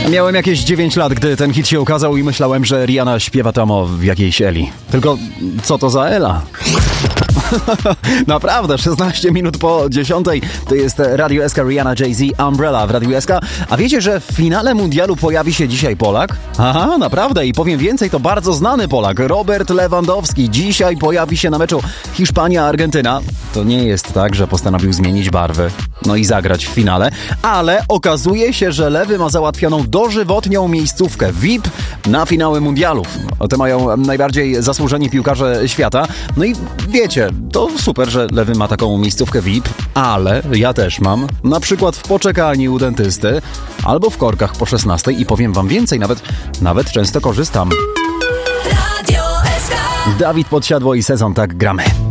Miałem jakieś 9 lat, gdy ten hit się ukazał i myślałem, że Rihanna śpiewa tam o jakiejś Eli. Tylko co to za Ela? Naprawdę, 16 minut po 10. To jest Radio SK, Rihanna, Jay-Z, Umbrella w Radio SK. A wiecie, że w finale mundialu pojawi się dzisiaj Polak? Aha, naprawdę i powiem więcej, to bardzo znany Polak, Robert Lewandowski. Dzisiaj pojawi się na meczu Hiszpania-Argentyna. To nie jest tak, że postanowił zmienić barwy, no i zagrać w finale, ale okazuje się, że Lewy ma załatwioną dożywotnią miejscówkę VIP na finały mundialów. O te mają najbardziej zasłużeni piłkarze świata. No i wiecie, to super, że Lewy ma taką miejscówkę VIP, ale ja też mam. Na przykład w poczekalni u dentysty albo w korkach po 16 i powiem wam więcej, nawet często korzystam. Radio SK. Dawid Podsiadło i Sezon, tak gramy.